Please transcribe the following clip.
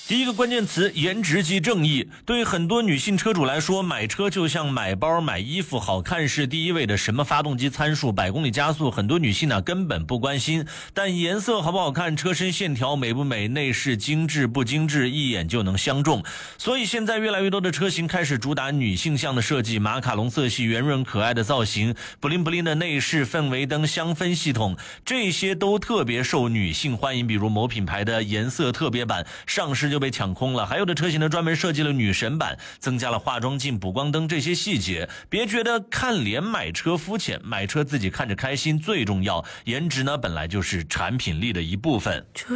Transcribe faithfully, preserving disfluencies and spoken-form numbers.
第一个关键词，颜值即正义。对很多女性车主来说，买车就像买包买衣服，好看是第一位的，什么发动机参数、百公里加速，很多女性呢根本不关心。但颜色好不好看，车身线条美不美，内饰精致不精致，一眼就能相中。所以现在越来越多的车型开始主打女性向的设计，马卡龙色系，圆润可爱的造型，布灵布灵的内饰，氛围灯，香氛系统，这些都特别受女性欢迎。比如某品牌的颜色特别版上市就被抢空了，还有的车型呢专门设计了女神版，增加了化妆镜、补光灯这些细节。别觉得看脸买车肤浅，买车自己看着开心最重要。颜值呢本来就是产品力的一部分。